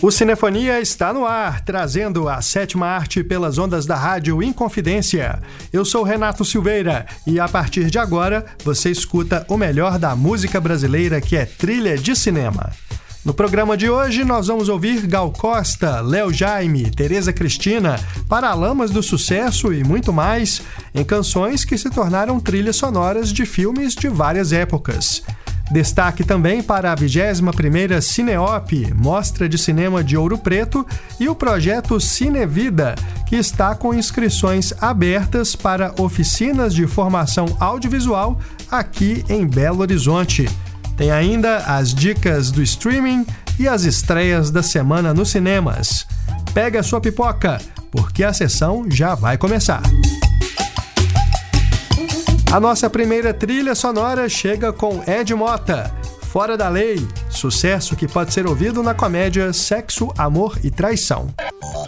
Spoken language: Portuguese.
O Cinefonia está no ar, trazendo a sétima arte pelas ondas da rádio Inconfidência. Eu sou Renato Silveira e a partir de agora você escuta o melhor da música brasileira, que é trilha de cinema. No programa de hoje nós vamos ouvir Gal Costa, Léo Jaime, Tereza Cristina, Paralamas do Sucesso e muito mais, em canções que se tornaram trilhas sonoras de filmes de várias épocas. Destaque também para a 21ª Cineop, Mostra de Cinema de Ouro Preto, e o projeto Cinevida, que está com inscrições abertas para oficinas de formação audiovisual aqui em Belo Horizonte. Tem ainda as dicas do streaming e as estreias da semana nos cinemas. Pega a sua pipoca, porque a sessão já vai começar. A nossa primeira trilha sonora chega com Ed Mota, Fora da Lei, sucesso que pode ser ouvido na comédia Sexo, Amor e Traição.